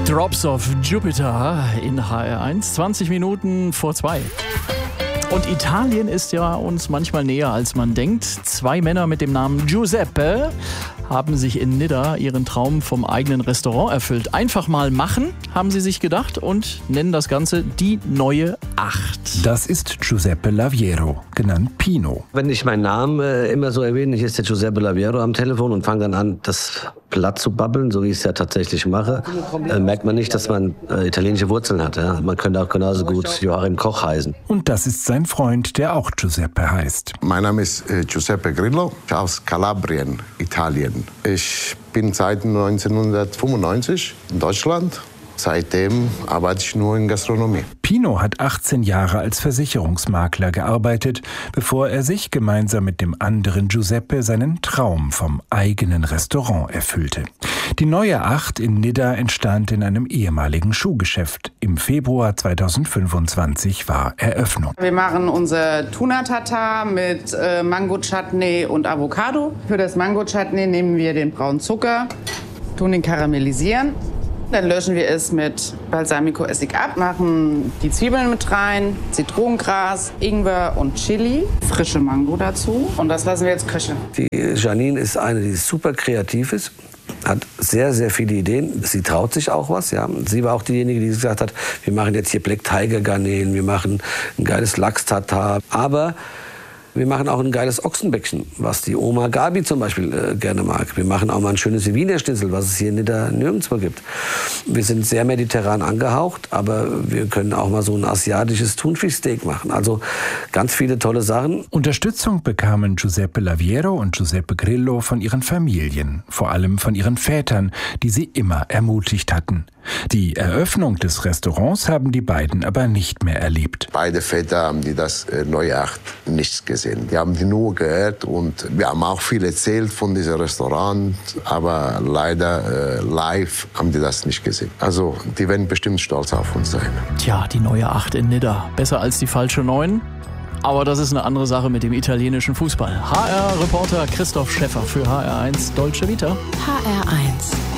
Drops of Jupiter in HR1, 20 Minuten vor 2. Und Italien ist ja uns manchmal näher, als man denkt. 2 Männer mit dem Namen Giuseppe haben sich in Nidda ihren Traum vom eigenen Restaurant erfüllt. Einfach mal machen, haben sie sich gedacht, und nennen das Ganze die neue 8. Das ist Giuseppe Laviero, genannt Pino. Wenn ich meinen Namen immer so erwähne, hier ist der Giuseppe Laviero am Telefon und fange dann an, das platt zu babbeln, so wie ich es ja tatsächlich mache, merkt man nicht, dass man italienische Wurzeln hat. Ja? Man könnte auch genauso gut Joachim Koch heißen. Und das ist sein Freund, der auch Giuseppe heißt. Mein Name ist Giuseppe Grillo, aus Kalabrien, Italien. Ich bin seit 1995 in Deutschland. Seitdem arbeite ich nur in Gastronomie. Pino hat 18 Jahre als Versicherungsmakler gearbeitet, bevor er sich gemeinsam mit dem anderen Giuseppe seinen Traum vom eigenen Restaurant erfüllte. Die neue 8 in Nidda entstand in einem ehemaligen Schuhgeschäft. Im Februar 2025 war Eröffnung. Wir machen unser Tuna-Tatar mit Mango-Chutney und Avocado. Für das Mango-Chutney nehmen wir den braunen Zucker, tun ihn karamellisieren. Dann löschen wir es mit Balsamico-Essig ab, machen die Zwiebeln mit rein, Zitronengras, Ingwer und Chili, frische Mango dazu, und das lassen wir jetzt köcheln. Die Janine ist eine, die super kreativ ist, hat sehr, sehr viele Ideen. Sie traut sich auch was. Ja. Sie war auch diejenige, die gesagt hat, wir machen jetzt hier Black Tiger Garnelen, wir machen ein geiles Lachs-Tatar, aber wir machen auch ein geiles Ochsenbäckchen, was die Oma Gabi zum Beispiel gerne mag. Wir machen auch mal ein schönes Wiener Schnitzel, was es hier in Nidda nirgendwo gibt. Wir sind sehr mediterran angehaucht, aber wir können auch mal so ein asiatisches Thunfischsteak machen. Also ganz viele tolle Sachen. Unterstützung bekamen Giuseppe Laviero und Giuseppe Grillo von ihren Familien, vor allem von ihren Vätern, die sie immer ermutigt hatten. Die Eröffnung des Restaurants haben die beiden aber nicht mehr erlebt. Beide Väter haben die das neue 8 nichts gesehen. Die haben die nur gehört, und wir haben auch viel erzählt von diesem Restaurant, aber leider live haben die das nicht gesehen. Also die werden bestimmt stolz auf uns sein. Tja, die neue 8 in Nidda. Besser als die falsche 9. Aber das ist eine andere Sache mit dem italienischen Fußball. HR-Reporter Christoph Schäffer für HR1 Dolce Vita. HR1